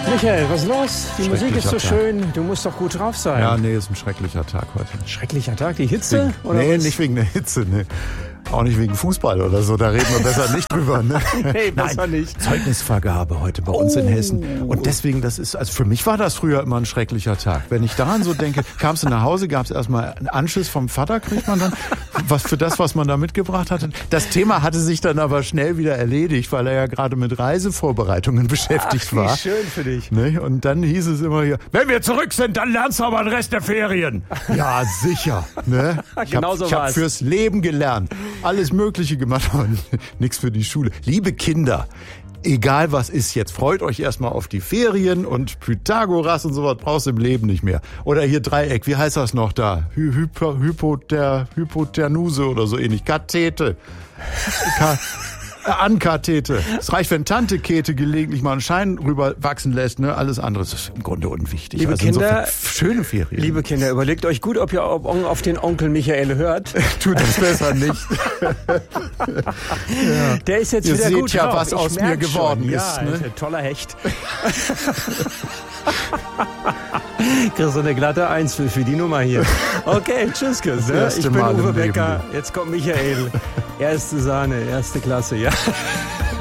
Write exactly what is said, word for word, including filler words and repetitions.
Michael, was ist los? Die Musik ist so Tag. schön. Du musst doch gut drauf sein. Ja, nee, ist ein schrecklicher Tag heute. Schrecklicher Tag, die Hitze? Wegen, oder nee, was? nicht wegen der Hitze, nee. Auch nicht wegen Fußball oder so, da reden wir besser nicht drüber. Ne? Nee, besser Nein, nicht. Zeugnisvergabe heute bei uns Oh. in Hessen. Und deswegen, das ist, also für mich war das früher immer ein schrecklicher Tag. Wenn ich daran so denke, kamst du nach Hause, gab es erstmal einen Anschiss vom Vater, kriegt man dann, was für das, was man da mitgebracht hatte. Das Thema hatte sich dann aber schnell wieder erledigt, weil er ja gerade mit Reisevorbereitungen beschäftigt Ach, wie war. schön für dich. Ne? Und dann hieß es immer hier, wenn wir zurück sind, dann lernst du aber den Rest der Ferien. Ja, sicher. Ne? Ich Genau habe so ich hab war's. fürs Leben gelernt. Alles Mögliche gemacht, aber nichts für die Schule. Liebe Kinder, egal was ist jetzt, freut euch erstmal auf die Ferien und Pythagoras und sowas brauchst du im Leben nicht mehr. Oder hier Dreieck, wie heißt das noch da? Hy Hypo Hypoter Hypoternuse oder so ähnlich. Kathete. Ka Ankathete. Es reicht, wenn Tante Käthe gelegentlich mal einen Schein rüber wachsen lässt. Ne? Alles andere ist im Grunde unwichtig. Liebe also Kinder, insofern schöne Ferien. Liebe Kinder, überlegt euch gut, ob ihr auf den Onkel Michael hört. Tut das besser nicht. Der ist jetzt Ihr wieder seht gut ja, drauf. was Ich aus merk mir geworden schon. ist, Ja, ne? ist ein toller Hecht. Kriegst du eine glatte Eins für, für die Nummer hier. Okay, tschüss, Chris. Das Ne? erste Ich bin Mal im Uwe Leben. Becker. Jetzt kommt Michael. Erste Sahne, erste Klasse, ja.